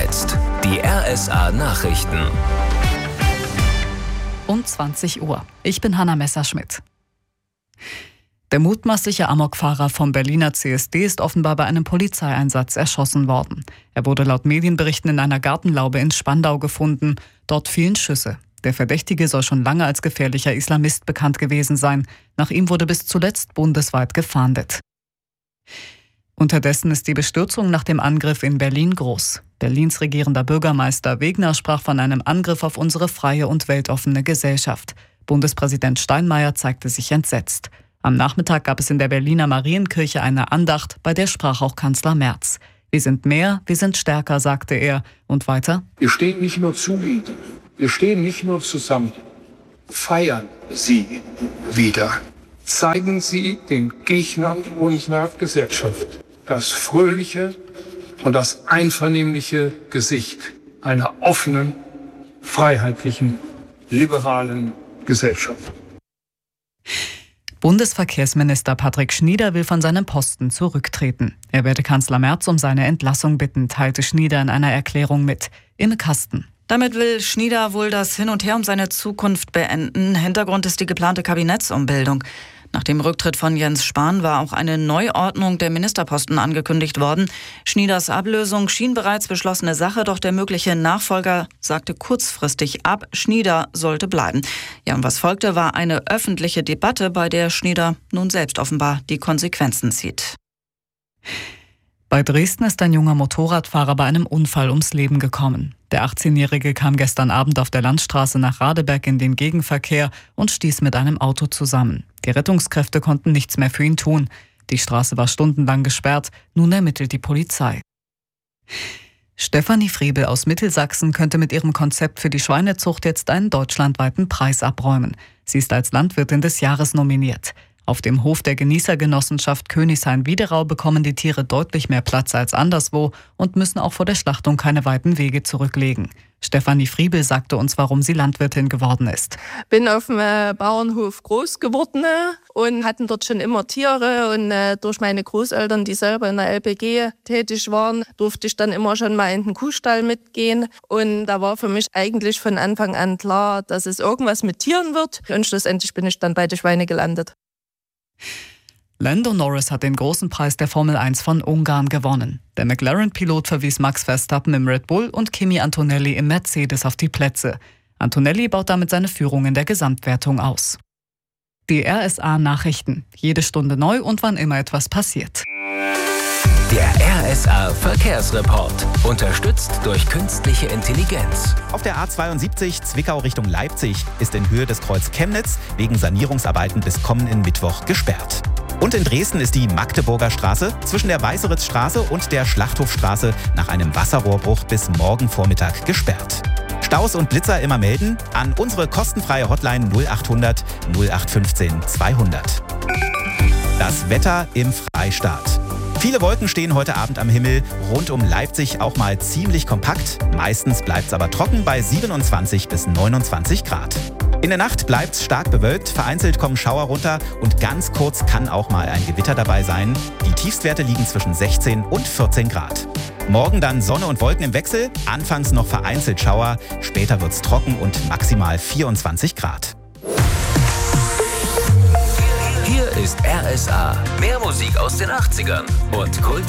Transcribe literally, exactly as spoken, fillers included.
jetzt die R S A-Nachrichten. Um zwanzig Uhr. Ich bin Hanna Messerschmidt. Der mutmaßliche Amokfahrer vom Berliner C S D ist offenbar bei einem Polizeieinsatz erschossen worden. Er wurde laut Medienberichten in einer Gartenlaube in Spandau gefunden. Dort fielen Schüsse. Der Verdächtige soll schon lange als gefährlicher Islamist bekannt gewesen sein. Nach ihm wurde bis zuletzt bundesweit gefahndet. Unterdessen ist die Bestürzung nach dem Angriff in Berlin groß. Berlins regierender Bürgermeister Wegner sprach von einem Angriff auf unsere freie und weltoffene Gesellschaft. Bundespräsident Steinmeier zeigte sich entsetzt. Am Nachmittag gab es in der Berliner Marienkirche eine Andacht, bei der sprach auch Kanzler Merz. Wir sind mehr, wir sind stärker, sagte er. Und weiter: Wir stehen nicht nur zu Ihnen, wir stehen nicht nur zusammen. Feiern Sie wieder. Zeigen Sie den Gegnern unserer Gesellschaft das fröhliche und das einvernehmliche Gesicht einer offenen, freiheitlichen, liberalen Gesellschaft. Bundesverkehrsminister Patrick Schnieder will von seinem Posten zurücktreten. Er werde Kanzler Merz um seine Entlassung bitten, teilte Schnieder in einer Erklärung mit. Im Kasten. Damit will Schnieder wohl das Hin und Her um seine Zukunft beenden. Hintergrund ist die geplante Kabinettsumbildung. Nach dem Rücktritt von Jens Spahn war auch eine Neuordnung der Ministerposten angekündigt worden. Schnieders Ablösung schien bereits beschlossene Sache, doch der mögliche Nachfolger sagte kurzfristig ab, Schnieder sollte bleiben. Ja, und was folgte, war eine öffentliche Debatte, bei der Schnieder nun selbst offenbar die Konsequenzen zieht. Bei Dresden ist ein junger Motorradfahrer bei einem Unfall ums Leben gekommen. Der achtzehnjährige kam gestern Abend auf der Landstraße nach Radeberg in den Gegenverkehr und stieß mit einem Auto zusammen. Die Rettungskräfte konnten nichts mehr für ihn tun. Die Straße war stundenlang gesperrt. Nun ermittelt die Polizei. Stefanie Friebel aus Mittelsachsen könnte mit ihrem Konzept für die Schweinezucht jetzt einen deutschlandweiten Preis abräumen. Sie ist als Landwirtin des Jahres nominiert. Auf dem Hof der Genießergenossenschaft Königshain-Wiederau bekommen die Tiere deutlich mehr Platz als anderswo und müssen auch vor der Schlachtung keine weiten Wege zurücklegen. Stefanie Friebel sagte uns, warum sie Landwirtin geworden ist. Bin auf dem äh, Bauernhof groß geworden und hatten dort schon immer Tiere. Und äh, durch meine Großeltern, die selber in der L P G tätig waren, durfte ich dann immer schon mal in den Kuhstall mitgehen. Und da war für mich eigentlich von Anfang an klar, dass es irgendwas mit Tieren wird. Und schlussendlich bin ich dann bei den Schweine gelandet. Lando Norris hat den großen Preis der Formel eins von Ungarn gewonnen. Der McLaren-Pilot verwies Max Verstappen im Red Bull und Kimi Antonelli im Mercedes auf die Plätze. Antonelli baut damit seine Führung in der Gesamtwertung aus. Die R S A-Nachrichten. Jede Stunde neu und wann immer etwas passiert. Der R S A-Verkehrsreport. Unterstützt durch künstliche Intelligenz. Auf der A zweiundsiebzig Zwickau Richtung Leipzig ist in Höhe des Kreuz Chemnitz wegen Sanierungsarbeiten bis kommenden Mittwoch gesperrt. Und in Dresden ist die Magdeburger Straße zwischen der Weißeritzstraße und der Schlachthofstraße nach einem Wasserrohrbruch bis morgen Vormittag gesperrt. Staus und Blitzer immer melden an unsere kostenfreie Hotline null achthundert null acht fünfzehn zweihundert. Das Wetter im Freistaat. Viele Wolken stehen heute Abend am Himmel, rund um Leipzig auch mal ziemlich kompakt. Meistens bleibt es aber trocken bei siebenundzwanzig bis neunundzwanzig Grad. In der Nacht bleibt es stark bewölkt, vereinzelt kommen Schauer runter und ganz kurz kann auch mal ein Gewitter dabei sein. Die Tiefstwerte liegen zwischen sechzehn und vierzehn Grad. Morgen dann Sonne und Wolken im Wechsel, anfangs noch vereinzelt Schauer, später wird es trocken und maximal vierundzwanzig Grad. Hier ist R S A. Mehr Musik aus den achtzigern und Kult